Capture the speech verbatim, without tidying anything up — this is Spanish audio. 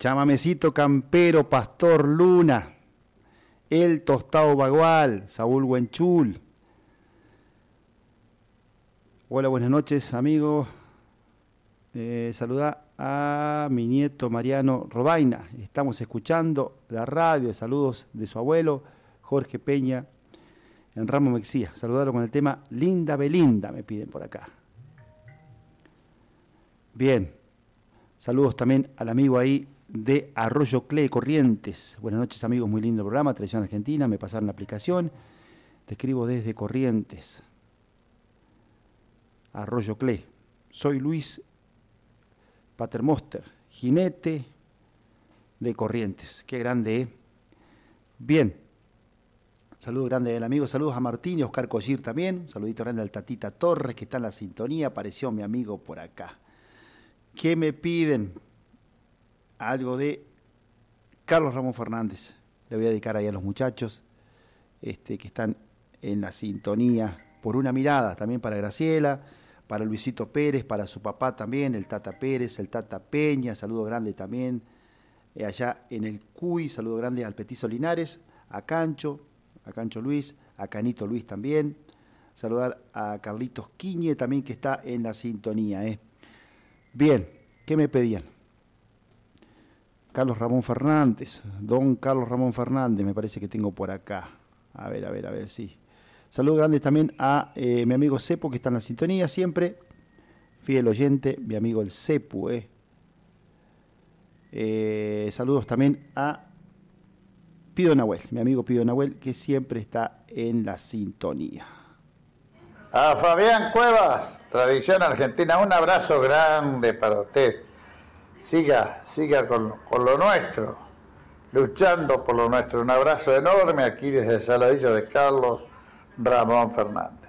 Chamamecito Campero, Pastor Luna, El Tostado Bagual, Saúl Huenchul. Hola, buenas noches, amigos. Eh, saluda a mi nieto Mariano Robaina. Estamos escuchando la radio. Saludos de su abuelo, Jorge Peña, en Ramo Mexía. Saludarlo con el tema Linda Belinda, me piden por acá. Bien. Saludos también al amigo ahí de Arroyo Cle, Corrientes. Buenas noches, amigos, muy lindo programa, Tradición Argentina, me pasaron la aplicación. Te escribo desde Corrientes. Arroyo Cle. Soy Luis Patermoster, jinete de Corrientes. Qué grande, ¿eh? Bien. Saludos grande del amigo. Saludos a Martín y a Oscar Collir también. Un saludito grande al Tatita Torres, que está en la sintonía. Apareció mi amigo por acá. ¿Qué me piden? Algo de Carlos Ramón Fernández. Le voy a dedicar ahí a los muchachos este, que están en la sintonía. Por una mirada, también para Graciela, para Luisito Pérez, para su papá también, el Tata Pérez, el Tata Peña. Saludo grande también eh, allá en el Cuy. Saludo grande al Petizo Linares, a Cancho, a Cancho Luis, a Canito Luis también. Saludar a Carlitos Quiñe también, que está en la sintonía, ¿eh? Bien, ¿qué me pedían? Carlos Ramón Fernández, don Carlos Ramón Fernández, me parece que tengo por acá. A ver, a ver, a ver, sí. Saludos grandes también a eh, mi amigo Cepo, que está en la sintonía siempre. Fiel oyente, mi amigo el Cepu, eh. Eh, saludos también a Pido Nahuel, mi amigo Pido Nahuel, que siempre está en la sintonía. A Fabián Cuevas, Tradición Argentina, un abrazo grande para usted. Siga, siga con, con lo nuestro, luchando por lo nuestro. Un abrazo enorme aquí desde Saladillo de Carlos Ramón Fernández.